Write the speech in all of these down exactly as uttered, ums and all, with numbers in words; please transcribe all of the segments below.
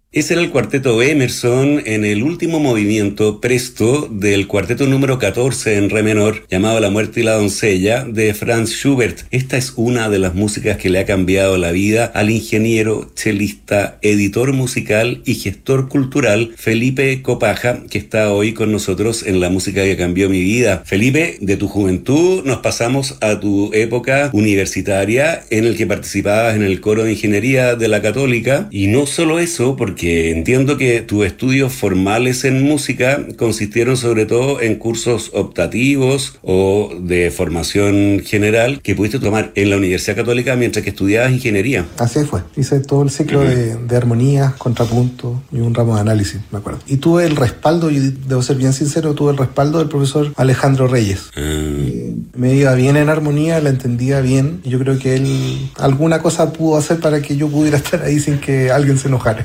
Ese era el cuarteto Emerson en el último movimiento presto del cuarteto número catorce en re menor, llamado La muerte y la doncella, de Franz Schubert. Esta es una de las músicas que le ha cambiado la vida al ingeniero, chelista, editor musical y gestor cultural Felipe Copaja, que está hoy con nosotros en La música que cambió mi vida. Felipe, de tu juventud nos pasamos a tu época universitaria en el que participabas en el coro de ingeniería de la Católica, y no solo eso, porque que entiendo que tus estudios formales en música consistieron sobre todo en cursos optativos o de formación general que pudiste tomar en la Universidad Católica mientras que estudiabas ingeniería. Así fue. Hice todo el ciclo uh-huh. de, de armonías, contrapunto y un ramo de análisis, me acuerdo. Y tuve el respaldo, y debo ser bien sincero, tuve el respaldo del profesor Alejandro Reyes. Uh-huh. Me iba bien en armonía, la entendía bien, y yo creo que él alguna cosa pudo hacer para que yo pudiera estar ahí sin que alguien se enojara.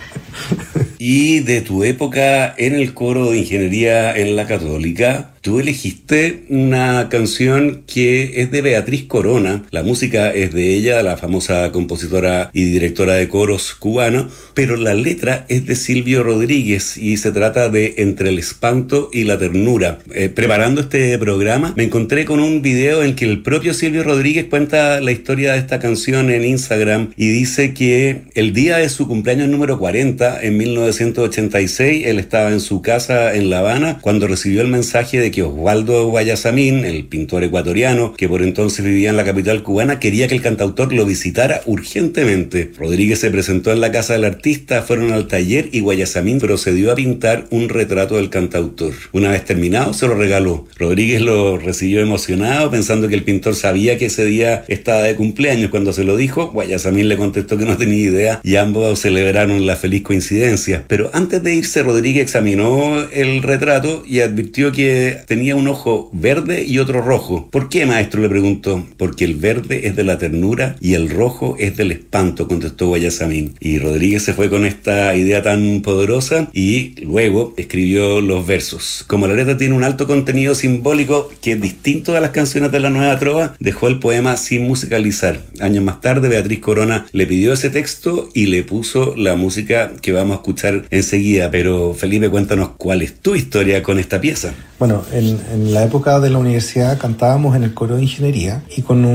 Y de tu época en el coro de ingeniería en la Católica, tú elegiste una canción que es de Beatriz Corona. La música es de ella, la famosa compositora y directora de coros cubana, pero la letra es de Silvio Rodríguez y se trata de Entre el espanto y la ternura. Eh, preparando este programa me encontré con un video en que el propio Silvio Rodríguez cuenta la historia de esta canción en Instagram y dice que el día de su cumpleaños número cuarenta, en mil novecientos ochenta y seis, él estaba en su casa en La Habana cuando recibió el mensaje de que Osvaldo Guayasamín, el pintor ecuatoriano que por entonces vivía en la capital cubana, quería que el cantautor lo visitara urgentemente. Rodríguez se presentó en la casa del artista, fueron al taller y Guayasamín procedió a pintar un retrato del cantautor. Una vez terminado, se lo regaló. Rodríguez lo recibió emocionado, pensando que el pintor sabía que ese día estaba de cumpleaños. Cuando se lo dijo, Guayasamín le contestó que no tenía idea y ambos celebraron la feliz coincidencia. Pero antes de irse, Rodríguez examinó el retrato y advirtió que tenía un ojo verde y otro rojo. ¿Por qué, maestro?, le preguntó. Porque el verde es de la ternura y el rojo es del espanto, contestó Guayasamín. Y Rodríguez se fue con esta idea tan poderosa y luego escribió los versos. Como la letra tiene un alto contenido simbólico que es distinto a las canciones de la Nueva Trova, dejó el poema sin musicalizar. Años más tarde, Beatriz Corona le pidió ese texto y le puso la música que vamos a escuchar enseguida. Pero Felipe, cuéntanos cuál es tu historia con esta pieza. Bueno, en, en la época de la universidad cantábamos en el coro de ingeniería y con un